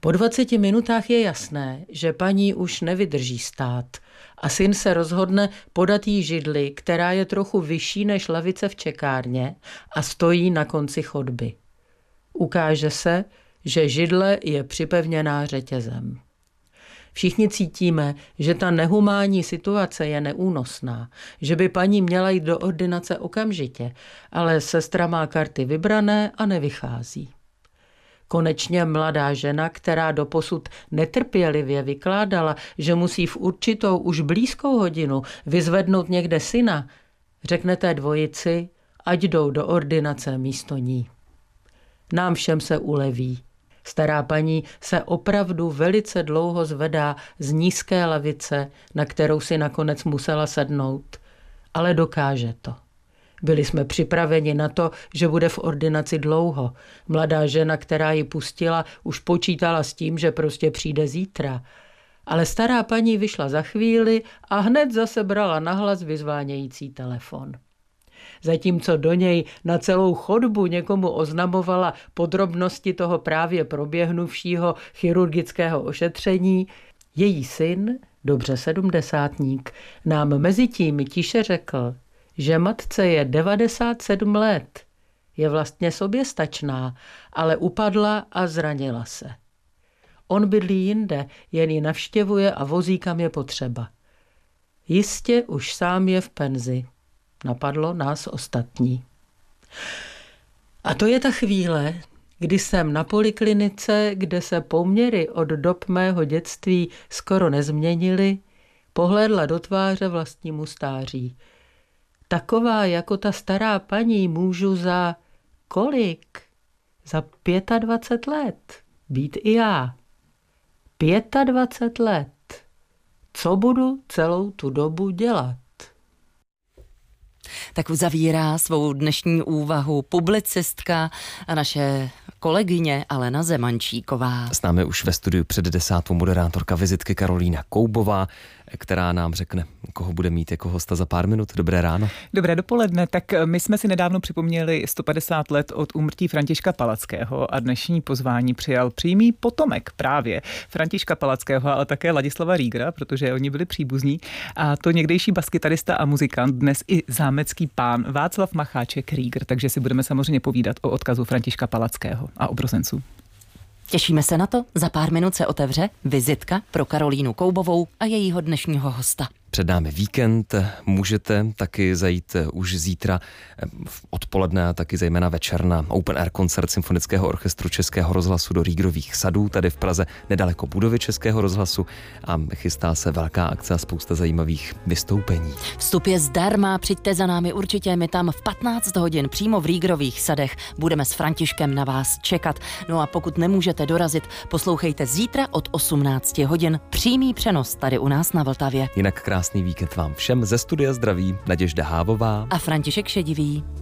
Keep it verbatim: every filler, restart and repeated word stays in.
Po dvaceti minutách je jasné, že paní už nevydrží stát a syn se rozhodne podat jí židli, která je trochu vyšší než lavice v čekárně a stojí na konci chodby. Ukáže se, že židle je připevněná řetězem. Všichni cítíme, že ta nehumánní situace je neúnosná, že by paní měla jít do ordinace okamžitě, ale sestra má karty vybrané a nevychází. Konečně mladá žena, která doposud netrpělivě vykládala, že musí v určitou už blízkou hodinu vyzvednout někde syna, řekne té dvojici, ať jdou do ordinace místo ní. Nám všem se uleví. Stará paní se opravdu velice dlouho zvedá z nízké lavice, na kterou si nakonec musela sednout, ale dokáže to. Byli jsme připraveni na to, že bude v ordinaci dlouho. Mladá žena, která ji pustila, už počítala s tím, že prostě přijde zítra. Ale stará paní vyšla za chvíli a hned zase brala nahlas vyzvánějící telefon. Zatímco do něj na celou chodbu někomu oznamovala podrobnosti toho právě proběhnuvšího chirurgického ošetření, její syn, dobře sedmdesátník, nám mezitím tiše řekl, že matce je devadesát sedm let. Je vlastně soběstačná, ale upadla a zranila se. On bydlí jinde, jen ji navštěvuje a vozí, kam je potřeba. Jistě už sám je v penzi. Napadlo nás ostatní. A to je ta chvíle, kdy jsem na poliklinice, kde se poměry od dob mého dětství skoro nezměnily, pohlédla do tváře vlastnímu stáří. Taková jako ta stará paní můžu za kolik? Za dvacet pět let být i já. dvacet pět let. Co budu celou tu dobu dělat? Tak uzavírá svou dnešní úvahu publicistka a naše kolegyně Alena Zemančíková. S námi už ve studiu před desátou moderátorka Vizitky Karolína Koubová, která nám řekne, koho bude mít jako hosta za pár minut. Dobré ráno. Dobré dopoledne. Tak my jsme si nedávno připomněli sto padesát let od úmrtí Františka Palackého a dnešní pozvání přijal přímý potomek právě Františka Palackého, ale také Ladislava Riegera, protože oni byli příbuzní. A to někdejší baskytarista a muzikant, dnes i zámecký pán Václav Macháček Rieger, takže si budeme samozřejmě povídat o odkazu Františka Palackého a obrozenců. Těšíme se na to. Za pár minut se otevře vizitka pro Karolínu Koubovou a jejího dnešního hosta. Před námi víkend, můžete taky zajít už zítra odpoledne a taky zejména večer na Open Air koncert Symfonického orchestru Českého rozhlasu do Riegerových sadů, tady v Praze nedaleko budovy Českého rozhlasu, a chystá se velká akce a spousta zajímavých vystoupení. Vstup je zdarma, přijďte za námi určitě, my tam v patnáct hodin přímo v Riegerových sadech budeme s Františkem na vás čekat. No a pokud nemůžete dorazit, poslouchejte zítra od osmnácti hodin přímý přenos tady u nás na Vltavě. Jinak krásný víkend vám všem, ze studia zdraví Naděžda Hávová a František Šedivý.